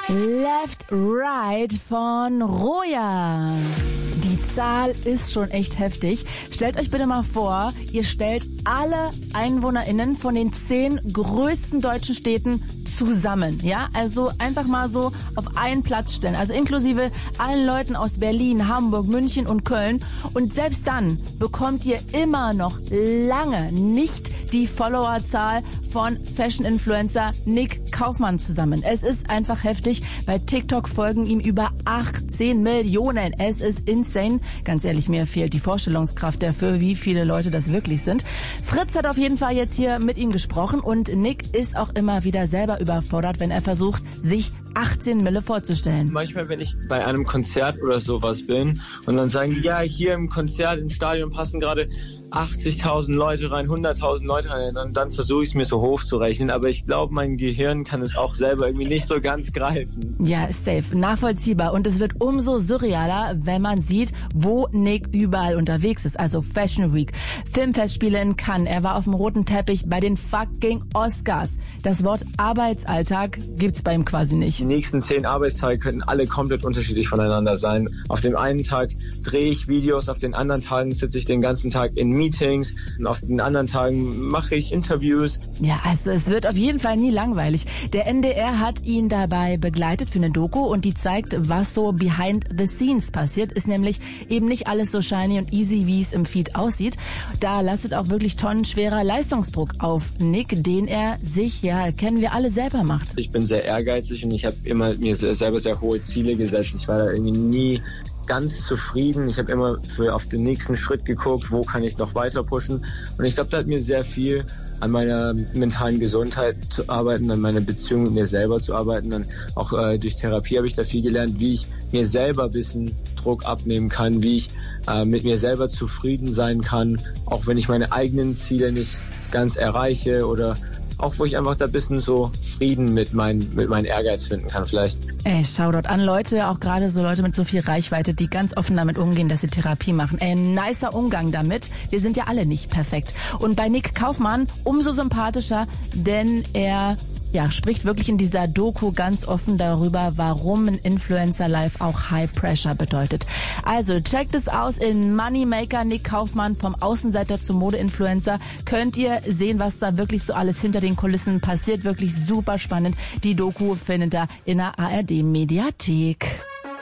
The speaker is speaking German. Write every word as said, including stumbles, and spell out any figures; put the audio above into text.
Left Right von Roja. Die Zahl ist schon echt heftig. Stellt euch bitte mal vor, ihr stellt alle EinwohnerInnen von den zehn größten deutschen Städten zusammen. Ja, also einfach mal so auf einen Platz stellen. Also inklusive allen Leuten aus Berlin, Hamburg, München und Köln. Und selbst dann bekommt ihr immer noch lange nicht die Followerzahl von Fashion-Influencer Nick Kaufmann zusammen. Es ist einfach heftig. Bei TikTok folgen ihm über achtzehn Millionen. Es ist insane. Ganz ehrlich, mir fehlt die Vorstellungskraft dafür, wie viele Leute das wirklich sind. Fritz hat auf jeden Fall jetzt hier mit ihm gesprochen und Nick ist auch immer wieder selber überfordert, wenn er versucht, sich achtzehn Mille vorzustellen. Manchmal, wenn ich bei einem Konzert oder sowas bin und dann sagen die, ja, hier im Konzert, im Stadion passen gerade achtzigtausend Leute rein, hunderttausend Leute rein, dann, dann versuche ich es mir so hoch zu rechnen, aber ich glaube, mein Gehirn kann es auch selber irgendwie nicht so ganz greifen. Ja, safe, nachvollziehbar und es wird umso surrealer, wenn man sieht, wo Nick überall unterwegs ist, also Fashion Week, Filmfestspiele in Cannes, er war auf dem roten Teppich bei den fucking Oscars. Das Wort Arbeitsalltag gibt's bei ihm quasi nicht. Die nächsten zehn Arbeitstage könnten alle komplett unterschiedlich voneinander sein. Auf dem einen Tag drehe ich Videos, auf den anderen Tagen sitze ich den ganzen Tag in Meetings und auf den anderen Tagen mache ich Interviews. Ja, also es wird auf jeden Fall nie langweilig. Der N D R hat ihn dabei begleitet für eine Doku und die zeigt, was so behind the scenes passiert. Ist nämlich eben nicht alles so shiny und easy, wie es im Feed aussieht. Da lastet auch wirklich tonnenschwerer Leistungsdruck auf Nick, den er sich, ja, kennen wir alle, selber macht. Ich bin sehr ehrgeizig und ich habe immer mir selber sehr hohe Ziele gesetzt. Ich war da irgendwie nie ganz zufrieden. Ich habe immer für auf den nächsten Schritt geguckt, wo kann ich noch weiter pushen. Und ich glaube, da hat mir sehr viel an meiner mentalen Gesundheit zu arbeiten, an meiner Beziehung mit mir selber zu arbeiten. Und auch äh, durch Therapie habe ich da viel gelernt, wie ich mir selber ein bisschen Druck abnehmen kann, wie ich äh, mit mir selber zufrieden sein kann, auch wenn ich meine eigenen Ziele nicht ganz erreiche oder auch wo ich einfach da ein bisschen so Frieden mit, mein, mit meinem Ehrgeiz finden kann vielleicht. Ey, schau dort an Leute, auch gerade so Leute mit so viel Reichweite, die ganz offen damit umgehen, dass sie Therapie machen. Ey, ein nicer Umgang damit. Wir sind ja alle nicht perfekt. Und bei Nick Kaufmann umso sympathischer, denn er ja, spricht wirklich in dieser Doku ganz offen darüber, warum ein Influencer-Life auch High Pressure bedeutet. Also checkt es aus in Moneymaker. Nick Kaufmann vom Außenseiter zum Mode-Influencer. Könnt ihr sehen, was da wirklich so alles hinter den Kulissen passiert. Wirklich super spannend. Die Doku findet ihr in der A R D-Mediathek.